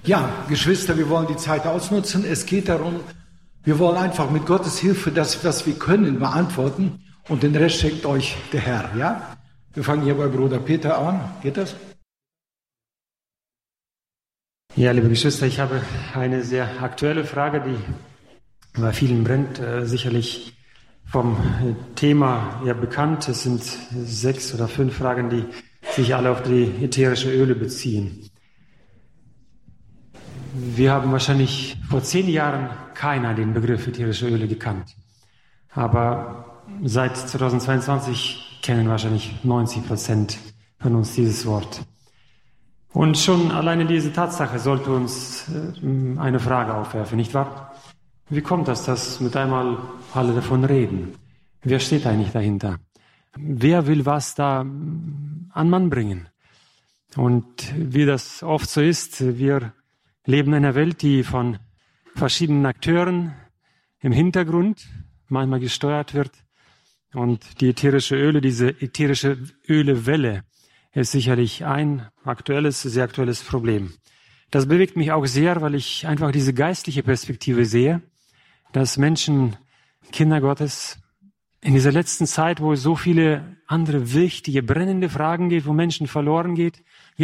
Ja, Geschwister, wir wollen die Zeit ausnutzen. Es geht darum, wir wollen einfach mit Gottes Hilfe das, was wir können, beantworten. Und den Rest schenkt euch der Herr, ja? Wir fangen hier bei Bruder Peter an. Geht das? Ja, liebe Geschwister, ich habe eine sehr aktuelle Frage, die bei vielen brennt, sicherlich vom Thema ja bekannt. Es sind 6 oder 5 Fragen, die sich alle auf die ätherische Öle beziehen. Wir haben wahrscheinlich vor 10 Jahren keiner den Begriff ätherische Öle gekannt. Aber seit 2022 kennen wahrscheinlich 90% von uns dieses Wort. Und schon alleine diese Tatsache sollte uns eine Frage aufwerfen, nicht wahr? Wie kommt das, dass mit einmal alle davon reden? Wer steht eigentlich dahinter? Wer will was da an Mann bringen? Und wie das oft so ist, wir leben in einer Welt, die von verschiedenen Akteuren im Hintergrund manchmal gesteuert wird. Und die ätherische Öle, diese ätherische Ölewelle, ist sicherlich ein sehr aktuelles Problem. Das bewegt mich auch sehr, weil ich einfach diese geistliche Perspektive sehe, dass Menschen, Kinder Gottes, in dieser letzten Zeit, wo es so viele andere wichtige, brennende Fragen geht, wo Menschen verloren gehen,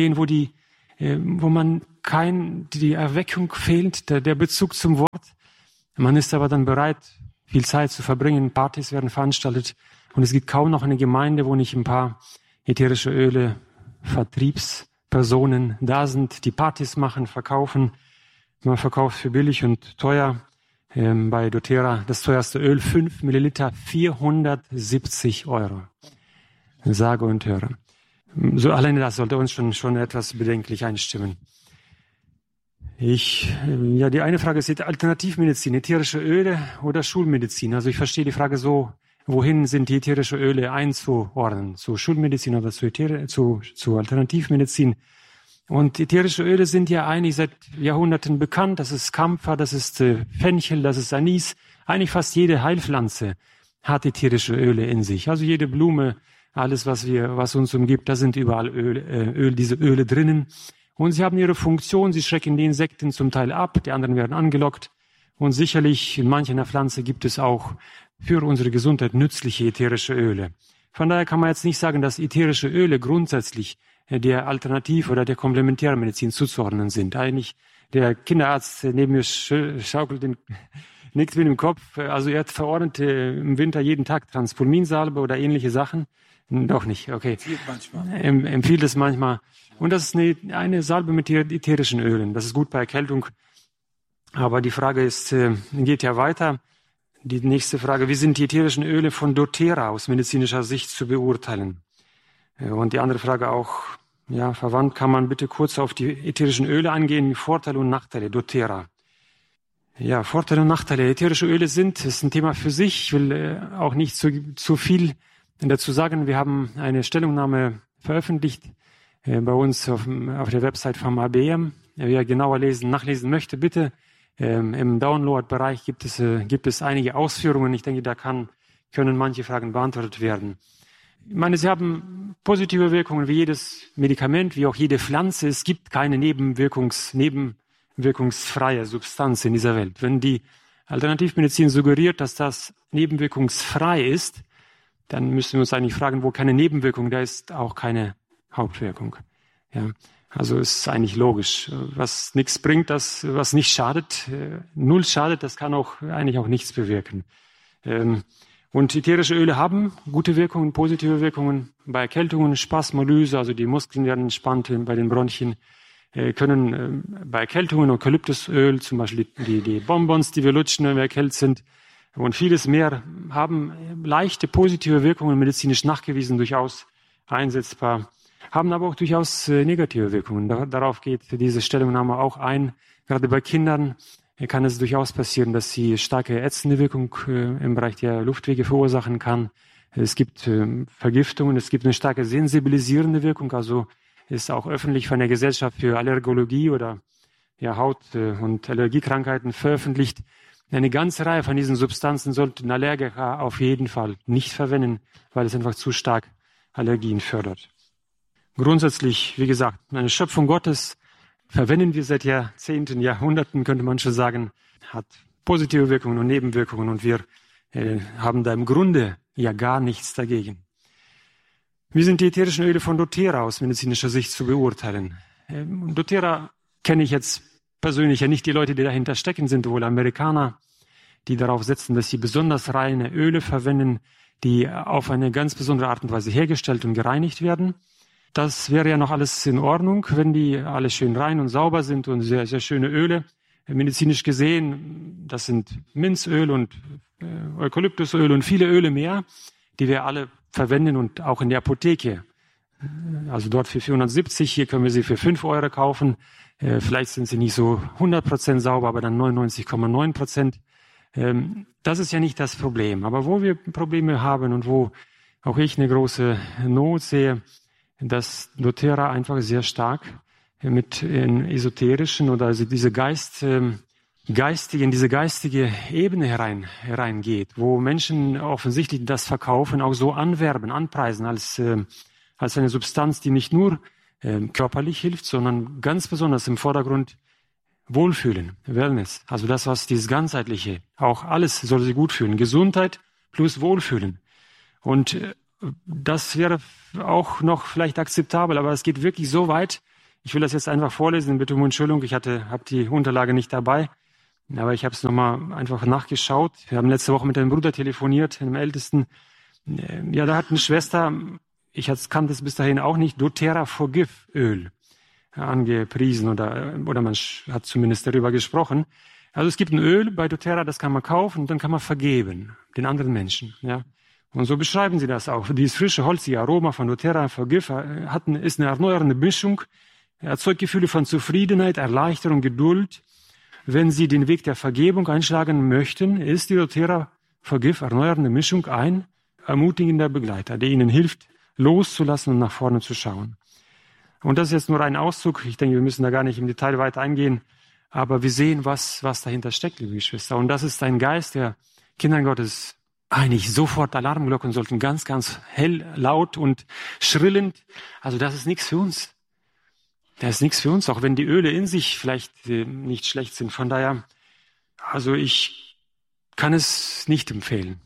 wo man die Erweckung fehlt, der Bezug zum Wort. Man ist aber dann bereit, viel Zeit zu verbringen, Partys werden veranstaltet und es gibt kaum noch eine Gemeinde, wo nicht ein paar ätherische Öle Vertriebspersonen da sind, die Partys machen, verkaufen. Man verkauft für billig und teuer. Bei doTERRA das teuerste Öl, 5 Milliliter, 470 €. Sage und höre. So alleine das sollte uns schon etwas bedenklich einstimmen. Die eine Frage ist Alternativmedizin, ätherische Öle oder Schulmedizin. Also ich verstehe die Frage so, wohin sind die ätherischen Öle einzuordnen? Zu Schulmedizin oder zu Alternativmedizin? Und ätherische Öle sind ja eigentlich seit Jahrhunderten bekannt. Das ist Kampfer, das ist Fenchel, das ist Anis. Eigentlich fast jede Heilpflanze hat ätherische Öle in sich. Also jede Blume, alles, was uns umgibt, da sind überall diese Öle drinnen. Und sie haben ihre Funktion, sie schrecken die Insekten zum Teil ab, die anderen werden angelockt. Und sicherlich in mancher Pflanze gibt es auch für unsere Gesundheit nützliche ätherische Öle. Von daher kann man jetzt nicht sagen, dass ätherische Öle grundsätzlich der Alternativ- oder der Komplementärmedizin zuzuordnen sind. Eigentlich der Kinderarzt neben mir schaukelt nickt mit dem Kopf. Also er verordnet im Winter jeden Tag Transpulminsalbe oder ähnliche Sachen. Doch nicht, okay. Empfiehlt es manchmal. Und das ist eine Salbe mit ätherischen Ölen. Das ist gut bei Erkältung. Aber die Frage geht ja weiter. Die nächste Frage, wie sind die ätherischen Öle von doTERRA aus medizinischer Sicht zu beurteilen? Und die andere Frage auch, verwandt, kann man bitte kurz auf die ätherischen Öle eingehen, Vorteile und Nachteile, doTERRA. Ja, Vorteile und Nachteile. Ätherische Öle ist ein Thema für sich. Ich will auch nicht zu viel dazu sagen. Wir haben eine Stellungnahme veröffentlicht bei uns auf der Website vom ABM. Wer genauer nachlesen möchte, bitte. Im Download-Bereich gibt es einige Ausführungen. Ich denke, da können manche Fragen beantwortet werden. Ich meine, sie haben positive Wirkungen wie jedes Medikament, wie auch jede Pflanze. Es gibt keine nebenwirkungsfreie Substanz in dieser Welt. Wenn die Alternativmedizin suggeriert, dass das nebenwirkungsfrei ist, dann müssen wir uns eigentlich fragen, wo keine Nebenwirkung, da ist auch keine Hauptwirkung. Ja. Also ist eigentlich logisch. Was nichts bringt, was nicht schadet, null schadet, das kann eigentlich auch nichts bewirken. Und ätherische Öle haben gute Wirkungen, positive Wirkungen bei Erkältungen, Spasmolyse, also die Muskeln werden entspannt bei den Bronchien, können bei Erkältungen Eukalyptusöl, zum Beispiel die Bonbons, die wir lutschen, wenn wir erkältet sind, und vieles mehr haben leichte positive Wirkungen, medizinisch nachgewiesen, durchaus einsetzbar. Haben aber auch durchaus negative Wirkungen. Darauf geht diese Stellungnahme auch ein. Gerade bei Kindern kann es durchaus passieren, dass sie starke ätzende Wirkung im Bereich der Luftwege verursachen kann. Es gibt Vergiftungen, es gibt eine starke sensibilisierende Wirkung, also ist auch öffentlich von der Gesellschaft für Allergologie oder Haut- und Allergiekrankheiten veröffentlicht. Eine ganze Reihe von diesen Substanzen sollten Allergiker auf jeden Fall nicht verwenden, weil es einfach zu stark Allergien fördert. Grundsätzlich, wie gesagt, eine Schöpfung Gottes, verwenden wir seit Jahrzehnten, Jahrhunderten, könnte man schon sagen, hat positive Wirkungen und Nebenwirkungen und wir haben da im Grunde ja gar nichts dagegen. Wie sind die ätherischen Öle von doTERRA aus medizinischer Sicht zu beurteilen? doTERRA kenne ich jetzt persönlich ja nicht. Die Leute, die dahinter stecken, sind wohl Amerikaner, die darauf setzen, dass sie besonders reine Öle verwenden, die auf eine ganz besondere Art und Weise hergestellt und gereinigt werden. Das wäre ja noch alles in Ordnung, wenn die alle schön rein und sauber sind und sehr, sehr schöne Öle. Medizinisch gesehen, das sind Minzöl und Eukalyptusöl und viele Öle mehr, die wir alle verwenden und auch in der Apotheke. Also dort für 470, hier können wir sie für 5 Euro kaufen. Vielleicht sind sie nicht so 100% sauber, aber dann 99,9%. Das ist ja nicht das Problem. Aber wo wir Probleme haben und wo auch ich eine große Not sehe, dass doTERRA einfach sehr stark mit in esoterischen oder also diese geistige Ebene hereingeht, wo Menschen offensichtlich das Verkaufen auch so anwerben, anpreisen als eine Substanz, die nicht nur körperlich hilft, sondern ganz besonders im Vordergrund Wohlfühlen, Wellness. Also das, was dieses Ganzheitliche, auch alles soll sie gut fühlen. Gesundheit plus Wohlfühlen. Und das wäre auch noch vielleicht akzeptabel, aber es geht wirklich so weit. Ich will das jetzt einfach vorlesen, bitte um Entschuldigung, ich habe die Unterlage nicht dabei, aber ich habe es nochmal einfach nachgeschaut. Wir haben letzte Woche mit einem Bruder telefoniert, einem Ältesten. Ja, da hat eine Schwester, ich kannte es bis dahin auch nicht, doTERRA Forgive Öl angepriesen oder man hat zumindest darüber gesprochen. Also es gibt ein Öl bei doTERRA, das kann man kaufen und dann kann man vergeben den anderen Menschen. Ja. Und so beschreiben sie das auch. Dieses frische, holzige Aroma von doTERRA Forgive ist eine erneuernde Mischung, erzeugt Gefühle von Zufriedenheit, Erleichterung, Geduld. Wenn Sie den Weg der Vergebung einschlagen möchten, ist die doTERRA Forgive erneuernde Mischung ein ermutigender Begleiter, der Ihnen hilft, loszulassen und nach vorne zu schauen. Und das ist jetzt nur ein Auszug. Ich denke, wir müssen da gar nicht im Detail weiter eingehen. Aber wir sehen, was dahinter steckt, liebe Geschwister. Und das ist ein Geist, der Kindern Gottes eigentlich sofort Alarmglocken sollten, ganz, ganz hell, laut und schrillend. Also das ist nichts für uns. Das ist nichts für uns, auch wenn die Öle in sich vielleicht nicht schlecht sind. Von daher, also ich kann es nicht empfehlen,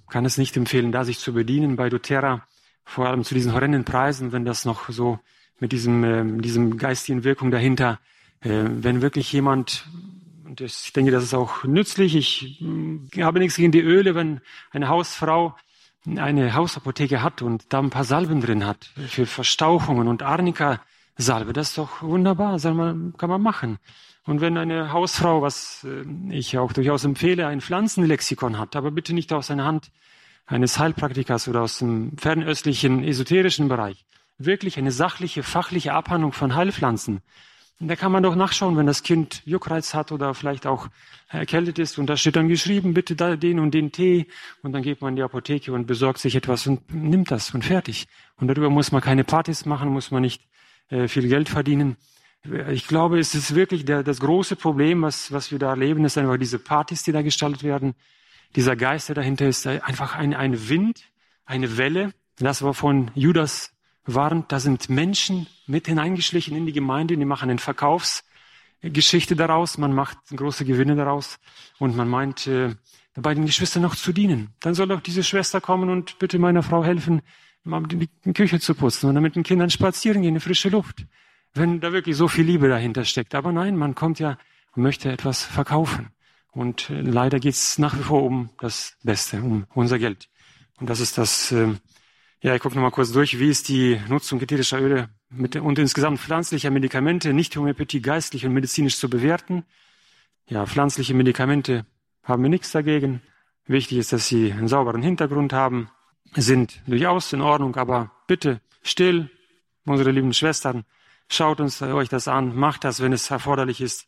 da sich zu bedienen bei doTERRA, vor allem zu diesen horrenden Preisen, wenn das noch so mit diesem geistigen Wirkung dahinter, wenn wirklich jemand, und ich denke, das ist auch nützlich, ich habe nichts gegen die Öle, wenn eine Hausfrau eine Hausapotheke hat und da ein paar Salben drin hat für Verstauchungen und Arnika-Salbe, das ist doch wunderbar, kann man machen. Und wenn eine Hausfrau, was ich auch durchaus empfehle, ein Pflanzenlexikon hat, aber bitte nicht aus einer Hand eines Heilpraktikers oder aus dem fernöstlichen, esoterischen Bereich, wirklich eine sachliche, fachliche Abhandlung von Heilpflanzen. Und da kann man doch nachschauen, wenn das Kind Juckreiz hat oder vielleicht auch erkältet ist. Und da steht dann geschrieben, bitte da den und den Tee. Und dann geht man in die Apotheke und besorgt sich etwas und nimmt das und fertig. Und darüber muss man keine Partys machen, muss man nicht viel Geld verdienen. Ich glaube, es ist wirklich das große Problem, was wir da erleben, ist einfach diese Partys, die da gestaltet werden. Dieser Geist, der dahinter ist, einfach ein Wind, eine Welle. Das war von Judas warnt, da sind Menschen mit hineingeschlichen in die Gemeinde, die machen eine Verkaufsgeschichte daraus, man macht große Gewinne daraus und man meint, dabei den Geschwistern noch zu dienen. Dann soll auch diese Schwester kommen und bitte meiner Frau helfen, mal die Küche zu putzen und dann mit den Kindern spazieren gehen in frische Luft. Wenn da wirklich so viel Liebe dahinter steckt. Aber nein, man kommt ja und möchte etwas verkaufen. Und leider geht es nach wie vor um das Beste, um unser Geld. Und das ist das... Ja, ich gucke nochmal kurz durch. Wie ist die Nutzung ätherischer Öle und insgesamt pflanzlicher Medikamente, nicht Homöopathie, geistlich und medizinisch zu bewerten? Ja, pflanzliche Medikamente haben wir nichts dagegen. Wichtig ist, dass sie einen sauberen Hintergrund haben, sind durchaus in Ordnung, aber bitte still, unsere lieben Schwestern, schaut euch das an, macht das, wenn es erforderlich ist,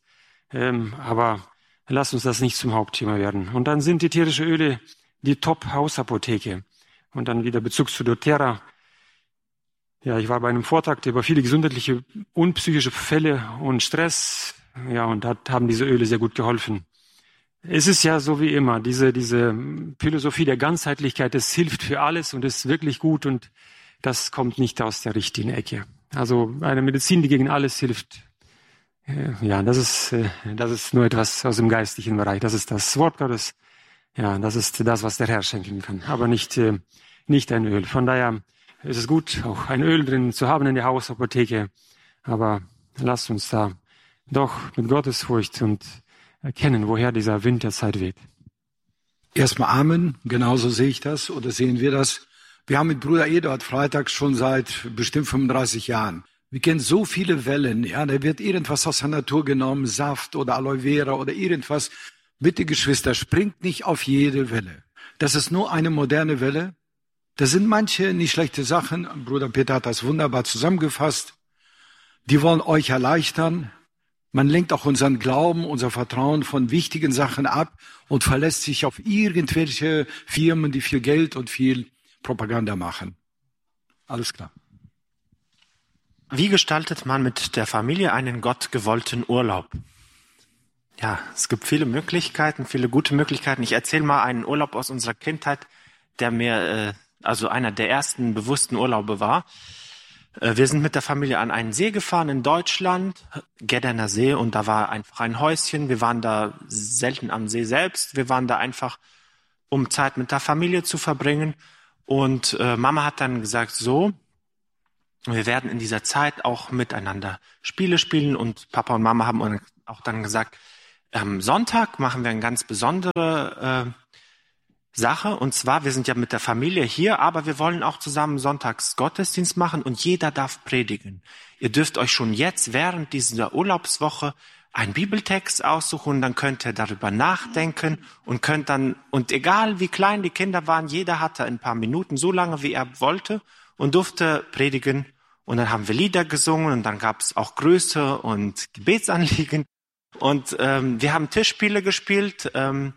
aber lasst uns das nicht zum Hauptthema werden. Und dann sind ätherische Öle die Top-Hausapotheke. Und dann wieder Bezug zu doTERRA. Ja, ich war bei einem Vortrag, der über viele gesundheitliche und psychische Fälle und Stress, ja, und da haben diese Öle sehr gut geholfen. Es ist ja so wie immer, diese Philosophie der Ganzheitlichkeit, es hilft für alles und ist wirklich gut und das kommt nicht aus der richtigen Ecke. Also eine Medizin, die gegen alles hilft, Ja, das ist nur etwas aus dem geistlichen Bereich. Das ist das Wort Gottes. Ja, das ist das, was der Herr schenken kann, aber nicht ein Öl. Von daher ist es gut, auch ein Öl drin zu haben in der Hausapotheke. Aber lasst uns da doch mit Gottesfurcht und erkennen, woher dieser Wind der Zeit weht. Erstmal Amen, genauso sehe ich das oder sehen wir das. Wir haben mit Bruder Eduard freitags schon seit bestimmt 35 Jahren. Wir kennen so viele Wellen, ja, da wird irgendwas aus der Natur genommen, Saft oder Aloe Vera oder irgendwas. Bitte, Geschwister, springt nicht auf jede Welle. Das ist nur eine moderne Welle. Da sind manche nicht schlechte Sachen. Bruder Peter hat das wunderbar zusammengefasst. Die wollen euch erleichtern. Man lenkt auch unseren Glauben, unser Vertrauen von wichtigen Sachen ab und verlässt sich auf irgendwelche Firmen, die viel Geld und viel Propaganda machen. Alles klar. Wie gestaltet man mit der Familie einen gottgewollten Urlaub? Ja, es gibt viele Möglichkeiten, viele gute Möglichkeiten. Ich erzähle mal einen Urlaub aus unserer Kindheit, der mir also einer der ersten bewussten Urlaube war. Wir sind mit der Familie an einen See gefahren in Deutschland, Gedderner See, und da war einfach ein Häuschen. Wir waren da selten am See selbst. Wir waren da einfach, um Zeit mit der Familie zu verbringen. Und Mama hat dann gesagt, so, wir werden in dieser Zeit auch miteinander Spiele spielen. Und Papa und Mama haben auch dann gesagt, am Sonntag machen wir eine ganz besondere Sache. Und zwar, wir sind ja mit der Familie hier, aber wir wollen auch zusammen sonntags Gottesdienst machen und jeder darf predigen. Ihr dürft euch schon jetzt während dieser Urlaubswoche einen Bibeltext aussuchen, dann könnt ihr darüber nachdenken und und egal wie klein die Kinder waren, jeder hatte ein paar Minuten, so lange wie er wollte, und durfte predigen. Und dann haben wir Lieder gesungen und dann gab es auch Grüße und Gebetsanliegen. Und wir haben Tischspiele gespielt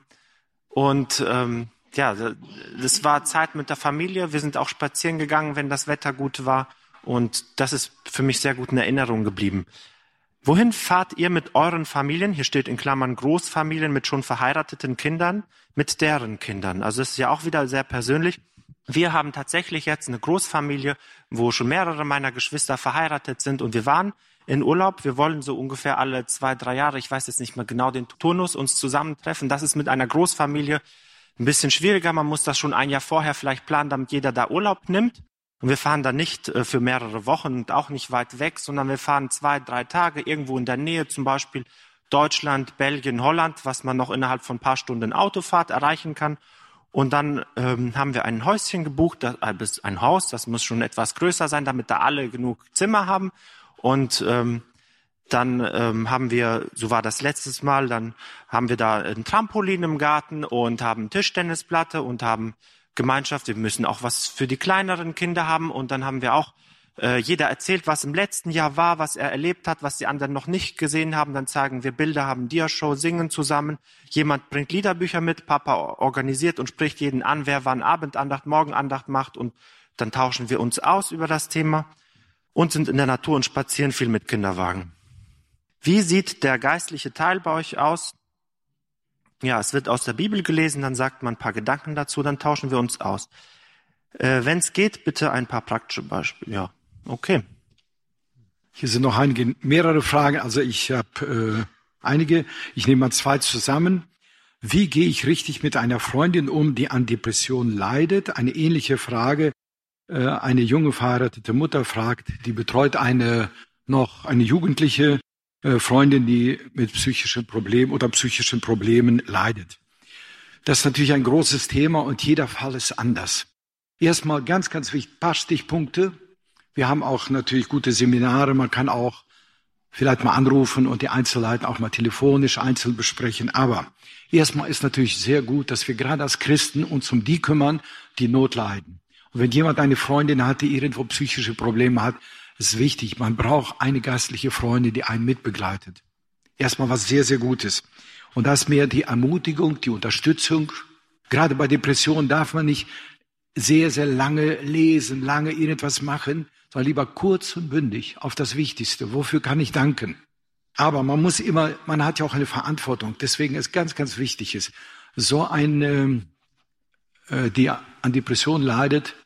ja, das war Zeit mit der Familie. Wir sind auch spazieren gegangen, wenn das Wetter gut war. Und das ist für mich sehr gut in Erinnerung geblieben. Wohin fahrt ihr mit euren Familien? Hier steht in Klammern Großfamilien mit schon verheirateten Kindern, mit deren Kindern. Also es ist ja auch wieder sehr persönlich. Wir haben tatsächlich jetzt eine Großfamilie, wo schon mehrere meiner Geschwister verheiratet sind. Und wir waren in Urlaub. Wir wollen so ungefähr alle 2-3 Jahre, ich weiß jetzt nicht mehr genau den Turnus, uns zusammentreffen. Das ist mit einer Großfamilie ein bisschen schwieriger. Man muss das schon ein Jahr vorher vielleicht planen, damit jeder da Urlaub nimmt. Und wir fahren da nicht für mehrere Wochen und auch nicht weit weg, sondern wir fahren 2-3 Tage irgendwo in der Nähe, zum Beispiel Deutschland, Belgien, Holland, was man noch innerhalb von ein paar Stunden Autofahrt erreichen kann. Und dann haben wir ein Häuschen gebucht, ein Haus, das muss schon etwas größer sein, damit da alle genug Zimmer haben. Und dann haben wir, so war das letztes Mal, dann haben wir da ein Trampolin im Garten und haben Tischtennisplatte und haben Gemeinschaft. Wir müssen auch was für die kleineren Kinder haben. Und dann haben wir auch, jeder erzählt, was im letzten Jahr war, was er erlebt hat, was die anderen noch nicht gesehen haben. Dann zeigen wir Bilder, haben Diashow, singen zusammen. Jemand bringt Liederbücher mit, Papa organisiert und spricht jeden an, wer wann Abendandacht, Morgenandacht macht. Und dann tauschen wir uns aus über das Thema und sind in der Natur und spazieren viel mit Kinderwagen. Wie sieht der geistliche Teil bei euch aus? Ja, es wird aus der Bibel gelesen, dann sagt man ein paar Gedanken dazu, dann tauschen wir uns aus. Wenn es geht, bitte ein paar praktische Beispiele. Ja, okay. Hier sind noch mehrere Fragen. Also ich habe einige. Ich nehme mal 2 zusammen. Wie gehe ich richtig mit einer Freundin um, die an Depressionen leidet? Eine ähnliche Frage. Eine junge verheiratete Mutter fragt, die betreut eine Jugendliche Freundin, die mit psychischen Problemen leidet. Das ist natürlich ein großes Thema und jeder Fall ist anders. Erstmal ganz, ganz wichtig, ein paar Stichpunkte. Wir haben auch natürlich gute Seminare. Man kann auch vielleicht mal anrufen und die Einzelheiten auch mal telefonisch einzeln besprechen. Aber erstmal ist natürlich sehr gut, dass wir gerade als Christen uns um die kümmern, die Not leiden. Und wenn jemand eine Freundin hat, die irgendwo psychische Probleme hat, ist wichtig. Man braucht eine geistliche Freundin, die einen mitbegleitet. Erstmal was sehr, sehr Gutes. Und das ist mehr die Ermutigung, die Unterstützung. Gerade bei Depressionen darf man nicht sehr, sehr lange lesen, lange irgendwas machen, sondern lieber kurz und bündig auf das Wichtigste. Wofür kann ich danken? Aber man hat ja auch eine Verantwortung. Deswegen ist ganz, ganz wichtig die an Depressionen leidet,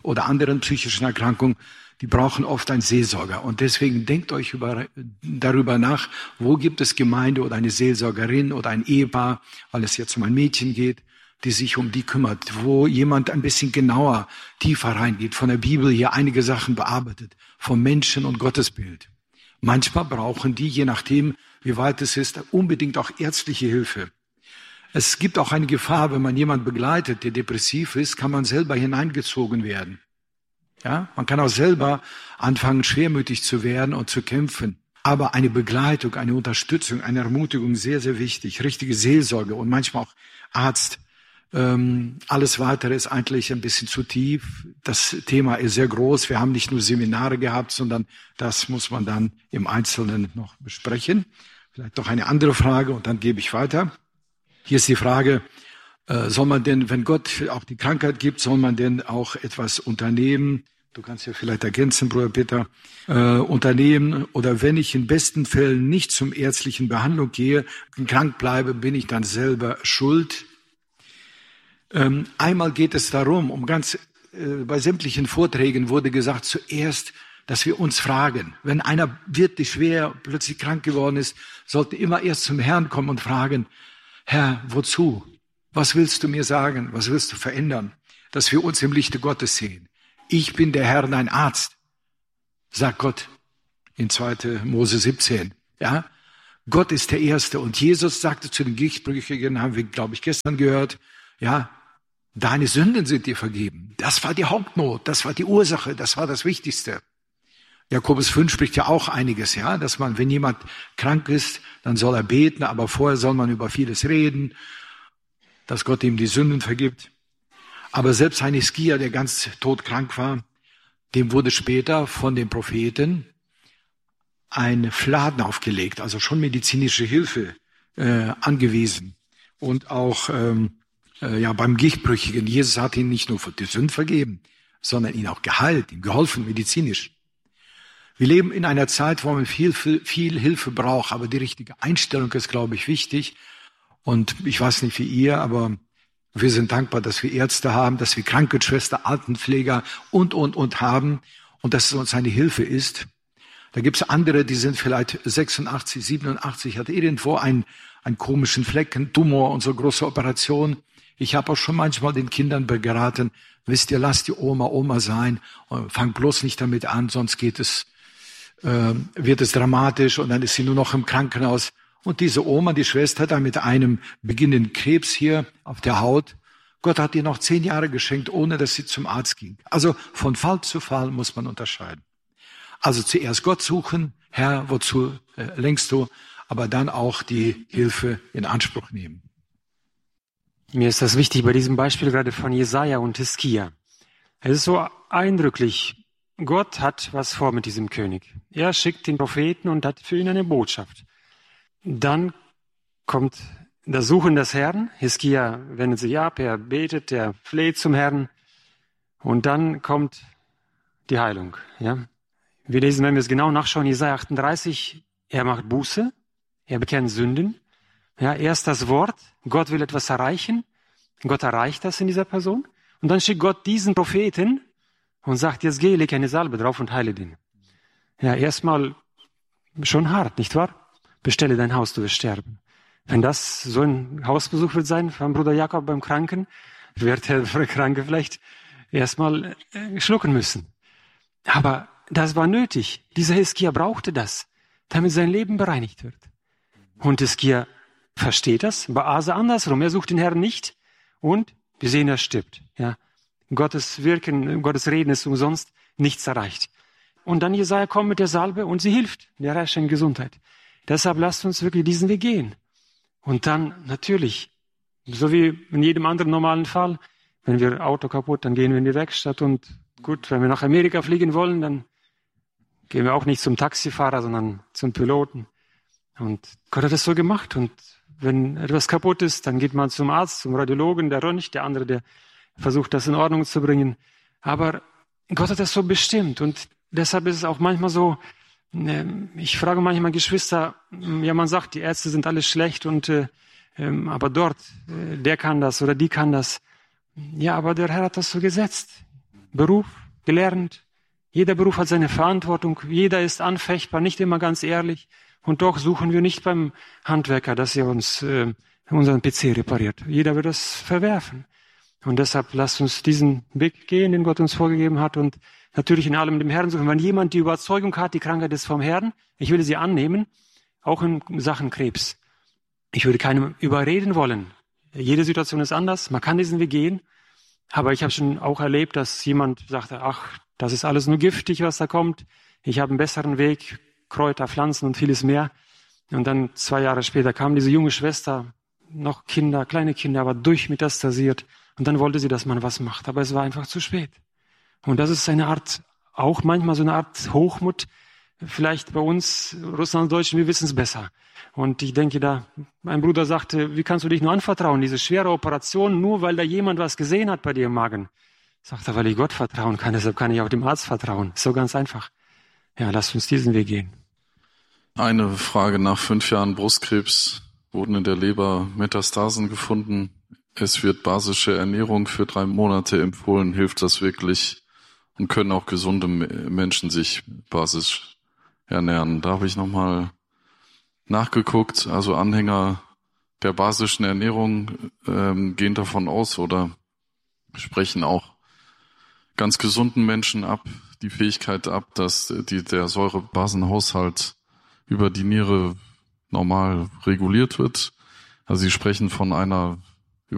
oder anderen psychischen Erkrankungen, die brauchen oft einen Seelsorger. Und deswegen denkt euch darüber nach, wo gibt es Gemeinde oder eine Seelsorgerin oder ein Ehepaar, weil es jetzt um ein Mädchen geht, die sich um die kümmert, wo jemand ein bisschen genauer, tiefer reingeht, von der Bibel hier einige Sachen bearbeitet, vom Menschen und Gottesbild. Manchmal brauchen die, je nachdem, wie weit es ist, unbedingt auch ärztliche Hilfe. Es gibt auch eine Gefahr, wenn man jemanden begleitet, der depressiv ist, kann man selber hineingezogen werden. Ja, man kann auch selber anfangen, schwermütig zu werden und zu kämpfen. Aber eine Begleitung, eine Unterstützung, eine Ermutigung, sehr, sehr wichtig. Richtige Seelsorge und manchmal auch Arzt. Alles Weitere ist eigentlich ein bisschen zu tief. Das Thema ist sehr groß. Wir haben nicht nur Seminare gehabt, sondern das muss man dann im Einzelnen noch besprechen. Vielleicht noch eine andere Frage und dann gebe ich weiter. Hier ist die Frage, soll man denn, wenn Gott auch die Krankheit gibt, soll man denn auch etwas unternehmen? Du kannst ja vielleicht ergänzen, Bruder Peter, unternehmen. Oder wenn ich in besten Fällen nicht zum ärztlichen Behandlung gehe, krank bleibe, bin ich dann selber schuld? Einmal geht es darum, bei sämtlichen Vorträgen wurde gesagt, zuerst, dass wir uns fragen, wenn einer wirklich schwer plötzlich krank geworden ist, sollte immer erst zum Herrn kommen und fragen, Herr, wozu? Was willst du mir sagen? Was willst du verändern? Dass wir uns im Lichte Gottes sehen. Ich bin der Herr, dein Arzt, sagt Gott in 2. Mose 17. Ja? Gott ist der Erste. Und Jesus sagte zu den Gichtbrüchigen, haben wir, glaube ich, gestern gehört, ja, deine Sünden sind dir vergeben. Das war die Hauptnot, das war die Ursache, das war das Wichtigste. Jakobus 5 spricht ja auch einiges, ja, dass man, wenn jemand krank ist, dann soll er beten, aber vorher soll man über vieles reden, dass Gott ihm die Sünden vergibt. Aber selbst ein Hiskia, der ganz todkrank war, dem wurde später von den Propheten ein Fladen aufgelegt, also schon medizinische Hilfe angewiesen. Und auch beim Gichtbrüchigen, Jesus hat ihn nicht nur für die Sünden vergeben, sondern ihn auch geheilt, ihm geholfen medizinisch. Wir leben in einer Zeit, wo man viel Hilfe braucht, aber die richtige Einstellung ist, glaube ich, wichtig. Und ich weiß nicht wie ihr, aber wir sind dankbar, dass wir Ärzte haben, dass wir Krankenschwester, Altenpfleger und haben und dass es uns eine Hilfe ist. Da gibt es andere, die sind vielleicht 86, 87, hat irgendwo einen komischen Fleck, einen Tumor und so große Operation. Ich habe auch schon manchmal den Kindern geraten, wisst ihr, lasst die Oma sein, fangt bloß nicht damit an, sonst wird es dramatisch und dann ist sie nur noch im Krankenhaus. Und diese Oma, die Schwester, da mit einem beginnenden Krebs hier auf der Haut, Gott hat ihr noch 10 Jahre geschenkt, ohne dass sie zum Arzt ging. Also von Fall zu Fall muss man unterscheiden. Also zuerst Gott suchen, Herr, wozu lenkst du, aber dann auch die Hilfe in Anspruch nehmen. Mir ist das wichtig bei diesem Beispiel gerade von Jesaja und Hiskia. Es ist so eindrücklich. Gott hat was vor mit diesem König. Er schickt den Propheten und hat für ihn eine Botschaft. Dann kommt das Suchen des Herrn. Hiskia wendet sich ab, er betet, er fleht zum Herrn. Und dann kommt die Heilung. Ja? Wir lesen, wenn wir es genau nachschauen, Jesaja 38, er macht Buße, er bekennt Sünden. Ja, erst das Wort, Gott will etwas erreichen. Gott erreicht das in dieser Person. Und dann schickt Gott diesen Propheten und sagt, jetzt geh, leg eine Salbe drauf und heile den. Ja, erstmal schon hart, nicht wahr? Bestelle dein Haus, du wirst sterben. Wenn das so ein Hausbesuch wird sein von Bruder Jakob beim Kranken, wird der Kranke vielleicht erstmal schlucken müssen. Aber das war nötig. Dieser Hiskia brauchte das, damit sein Leben bereinigt wird. Und Hiskia versteht das, bei Asa andersrum. Er sucht den Herrn nicht und wir sehen, er stirbt. Ja. Gottes Wirken, Gottes Reden ist umsonst, nichts erreicht. Und dann Jesaja kommt mit der Salbe und sie hilft, der Herr schenkt Gesundheit. Deshalb lasst uns wirklich diesen Weg gehen. Und dann natürlich, so wie in jedem anderen normalen Fall, wenn wir Auto kaputt, dann gehen wir in die Werkstatt und gut, wenn wir nach Amerika fliegen wollen, dann gehen wir auch nicht zum Taxifahrer, sondern zum Piloten. Und Gott hat das so gemacht. Und wenn etwas kaputt ist, dann geht man zum Arzt, zum Radiologen, der röntgt, der andere, der versucht, das in Ordnung zu bringen. Aber Gott hat das so bestimmt. Und deshalb ist es auch manchmal so, ich frage manchmal Geschwister, ja, man sagt, die Ärzte sind alles schlecht und aber dort, der kann das oder die kann das. Ja, aber der Herr hat das so gesetzt. Beruf gelernt. Jeder Beruf hat seine Verantwortung. Jeder ist anfechtbar, nicht immer ganz ehrlich. Und doch suchen wir nicht beim Handwerker, dass er uns unseren PC repariert. Jeder wird das verwerfen. Und deshalb lasst uns diesen Weg gehen, den Gott uns vorgegeben hat, und natürlich in allem dem Herrn suchen. Wenn jemand die Überzeugung hat, die Krankheit ist vom Herrn, ich will sie annehmen, auch in Sachen Krebs. Ich würde keinem überreden wollen. Jede Situation ist anders, man kann diesen Weg gehen. Aber ich habe schon auch erlebt, dass jemand sagte, ach, das ist alles nur giftig, was da kommt. Ich habe einen besseren Weg, Kräuter, Pflanzen und vieles mehr. Und dann 2 Jahre später kam diese junge Schwester, noch Kinder, kleine Kinder, aber durchmetastasiert. Und dann wollte sie, dass man was macht. Aber es war einfach zu spät. Und das ist eine Art, auch manchmal so eine Art Hochmut. Vielleicht bei uns, Russlanddeutschen, wir wissen es besser. Und ich denke da, mein Bruder sagte, wie kannst du dich nur anvertrauen, diese schwere Operation, nur weil da jemand was gesehen hat bei dir im Magen? Sagt er, weil ich Gott vertrauen kann, deshalb kann ich auch dem Arzt vertrauen. Ist so ganz einfach. Ja, lasst uns diesen Weg gehen. Eine Frage: Nach 5 Jahren Brustkrebs wurden in der Leber Metastasen gefunden. Es wird basische Ernährung für 3 Monate empfohlen. Hilft das wirklich? Und können auch gesunde Menschen sich basisch ernähren? Da habe ich nochmal nachgeguckt. Also Anhänger der basischen Ernährung gehen davon aus oder sprechen auch ganz gesunden Menschen die Fähigkeit ab, dass der Säurebasenhaushalt über die Niere normal reguliert wird. Also sie sprechen von einer